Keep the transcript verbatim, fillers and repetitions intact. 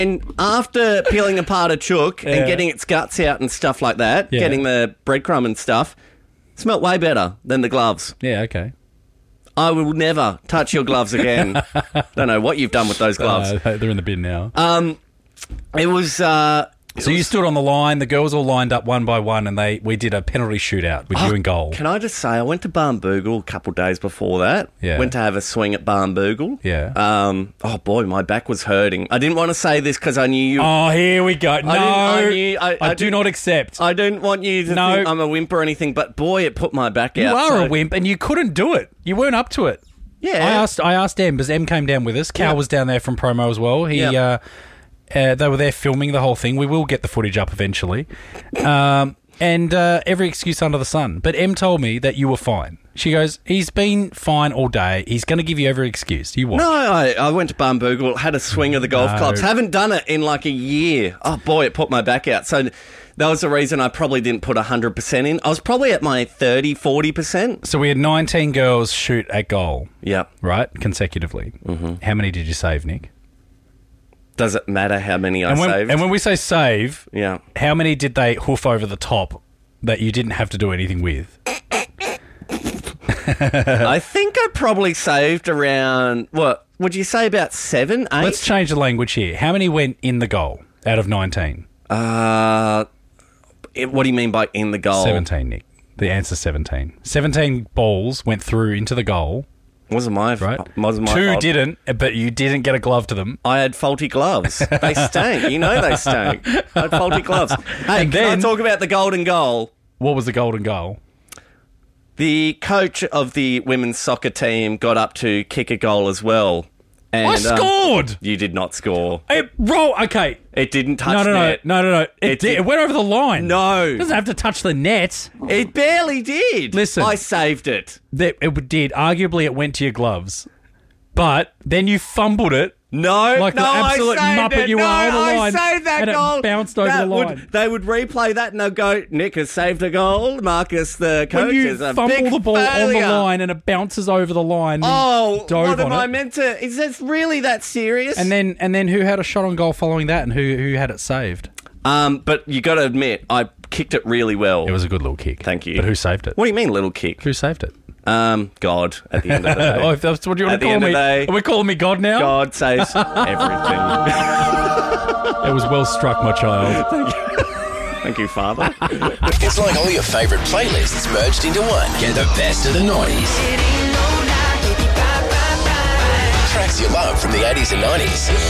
And after peeling apart a chook Yeah. and getting its guts out and stuff like that, Yeah. getting the breadcrumb and stuff, smelt way better than the gloves. Yeah, okay. I will never touch your gloves again. Don't know what you've done with those gloves. Uh, they're in the bin now. Um, it was... Uh, so you stood on the line, the girls all lined up one by one, and they we did a penalty shootout with you in goal. Can I just say, I went to Barnbougle a couple of days before that. Yeah. Went to have a swing at Barnbougle. Yeah. Um. Oh, boy, my back was hurting. I didn't want to say this because I knew you... Oh, here we go. No, I, didn't, I, knew, I, I, I do didn't- not accept. I didn't want you to No. think I'm a wimp or anything, but boy, it put my back you out. are so- a wimp, and you couldn't do it. You weren't up to it. Yeah. I asked. I asked Em because Em came down with us. Cal Yeah. was down there from promo as well. He. Yeah. Uh, uh, they were there filming the whole thing. We will get the footage up eventually. Um, and uh, every excuse under the sun. But Em told me that you were fine. She goes, he's been fine all day. He's going to give you every excuse. You watch. No, I, I went to Barnbougle, had a swing of the golf No. clubs. Haven't done it in like a year. Oh, boy, it put my back out. So that was the reason I probably didn't put one hundred percent in. I was probably at my thirty, forty percent. So we had nineteen girls shoot at goal, Yep. right, consecutively. Mm-hmm. How many did you save, Nick? Does it matter how many I And when, saved? and when we say save, yeah. how many did they hoof over the top that you didn't have to do anything with? I think I probably saved around, what, would you say about seven, eight? Let's change the language here. How many went in the goal out of nineteen? Uh, it- what do you mean by in the goal? seventeen, Nick. The answer's seventeen. seventeen balls went through into the goal, Wasn't my, right? wasn't my Two fault. didn't, but you didn't get a glove to them. I had faulty gloves. They stank. You know they stank. I had faulty gloves. Hey, And can then- I talk about the golden goal? What was the golden goal? The coach of the women's soccer team got up to kick a goal as well. And, I um, scored! you did not score. It roll. Okay. It didn't touch No, no, no, net. no, no, no. It, It did. did- It went over the line. No. It doesn't have to touch the net. It barely did. Listen. I saved it. That it did. Arguably, it went to your gloves, but then you fumbled it. No, Like the no, absolute I saved muppet it. you no, are on the I line, saved that and it goal. bounced over That the would- line. they would replay that and they'll go, Nick has saved a goal. Marcus, the coach, When you is a fumble big the ball failure. on the line and it bounces over the line. Oh, dove what am on I it. meant to? Is this really that serious? And then, and then, who had a shot on goal following that, and who who had it saved? um, but you got to admit, I kicked it really well. It was a good little kick. Thank you. But who saved it? What do you mean, little kick? Who saved it? Um, God. At the end of the day, Oh, if that's what you want At to the call end of me. the day- Are we calling me God now? God saves everything. It was well struck, my child. Thank you, Father. It's like all your favourite playlists merged into one. Get the best of the nineties. Tracks you love from the eighties and nineties.